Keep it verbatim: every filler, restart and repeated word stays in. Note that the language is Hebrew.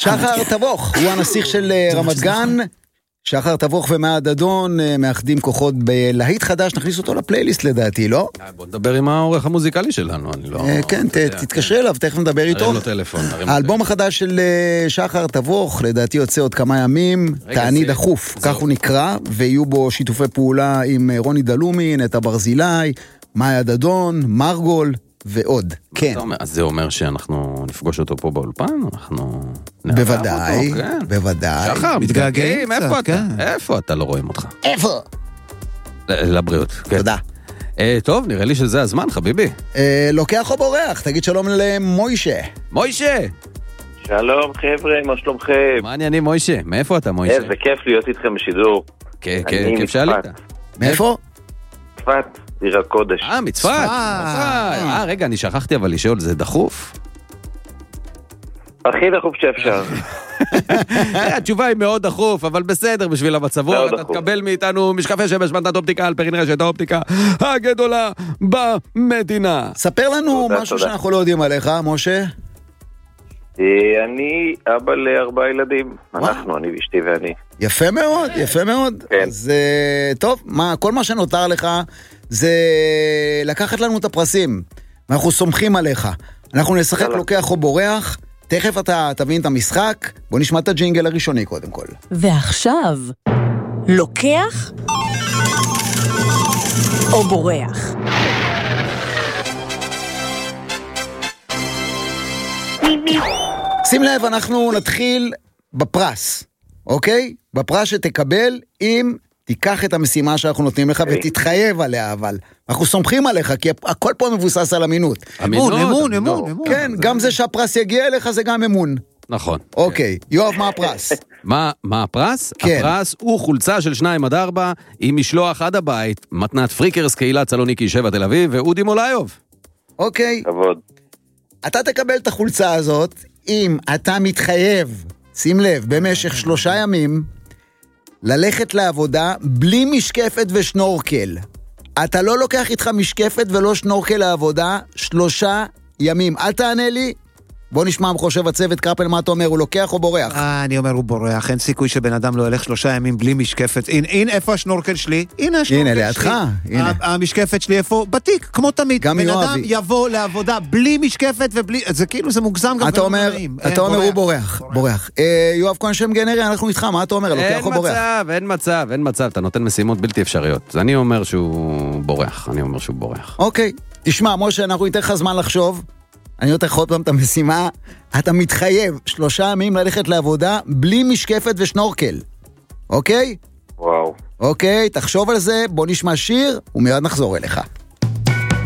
שחר תבוך, הוא הנסיך של רמת גן. שחר תבוך ומעד אדון מאחדים כוחות בלהיט חדש, נכניס אותו לפלייליסט לדעתי, לא? בוא נדבר עם העורך המוזיקלי שלנו, אני לא... כן, תתקשר אליו, תכף נדבר איתו. הרים לו טלפון. האלבום החדש של שחר תבוך, לדעתי יוצא עוד כמה ימים, תעני דחוף, כך הוא נקרא, ויהיו בו שיתופי פעולה עם רוני דלומי, נטע ברזילי, מעד אדון, מרגול, ועוד. כן. אז זה אומר שאנחנו נפגוש אותו פה באולפן? אנחנו... בוודאי, בוודאי. שחר, מתגעגעים, איפה אתה? איפה אתה? לא רואים אותך. איפה? לבריאות. תודה. טוב, נראה לי שזה הזמן, חביבי. לוקח או בורח? תגיד שלום למוישה. מוישה! שלום חבר'ה, מה שלומכם? מה העניינים מוישה? מאיפה אתה מוישה? איזה כיף להיות איתכם בשידור. כן, כן, כיף שעלית. מאיפה? צפת, עיר הקודש. אה, מצפת. אה, רגע, אני שכחתי אבל לשאול, זה דחוף? הכי דחוף שאפשר. התשובה היא מאוד דחוף, אבל בסדר, בשביל המצב רוח, אתה תקבל מאיתנו משקפי שמש, מתנת אופטיקה, על פרין רשת האופטיקה הגדולה במדינה. ספר לנו משהו שאנחנו לא יודעים עליך, משה. אני אבא לארבעה ילדים, אנחנו, אני ואשתי ואני. יפה מאוד, יפה מאוד. אז טוב, כל מה שנותר לך זה לקחת לנו את הפרסים, אנחנו סומכים עליך. אנחנו נשחק לוקח או בורח, תכף אתה תבין את המשחק, בוא נשמע את הג'ינגל הראשוני קודם כל. ועכשיו, לוקח או בורח? שים לב, אנחנו נתחיל בפרס, אוקיי? בפרס שתקבל אם תיקח את המשימה שאנחנו נותנים לך ותתחייב עליה, אבל אנחנו סומכים עליך, כי הכל פה מבוסס על אמינות. אמון, אמון, אמון. כן, גם זה שהפרס יגיע אליך זה גם אמון. נכון. אוקיי, יואב, מה הפרס? מה הפרס? הפרס הוא חולצה של שניים עד ארבע, עם משלוח עד הבית, מתנת פריקרס, קהילת סלוניקי שבע תל אביב, ואודי מולאיוב. אוקיי. כבוד. אתה תקבל את החולצה הזאת, אם אתה מתחייב, שים לב, במשך שלושה ימים, ללכת לעבודה בלי משקפת ושנורקל. אתה לא לוקח איתך משקפת ולא שנורקל לעבודה, שלושה ימים. אל תענה לי, בוא נשמע מחושב הצוות קרפל, מה אתה אומר, הוא לוקח או בורח? אה, אני אומר הוא בורח, אין סיכוי שבן אדם לא ילך שלושה ימים בלי משקפת. הנה, הנה איפה השנורקל שלי? הנה השנורקל הנה, לידך, שלי. הנה. המשקפת שלי איפה? בתיק, כמו תמיד. גם בן יואבי. אדם יבוא לעבודה בלי משקפת ובלי... זה כאילו, זה מוגזם גם. אתה אומר, אתה אומר הוא בורח, בורח. יואב כהן שם גנרי, אנחנו איתך, מה אתה אומר, לוקח או בורח? אין מצב, אין מצב, אין מצב, אתה נותן משימות בלתי אפשריות. אני אומר שהוא בורח, אני אומר שהוא בורח. אוקיי, תשמע, משה, אנחנו ניתן לך זמן לחשוב. אני נותן לך עוד פעם את המשימה, אתה מתחייב שלושה ימים ללכת לעבודה בלי משקפת ושנורקל, אוקיי? וואו. אוקיי, תחשוב על זה, בוא נשמע שיר ומיד נחזור אליך.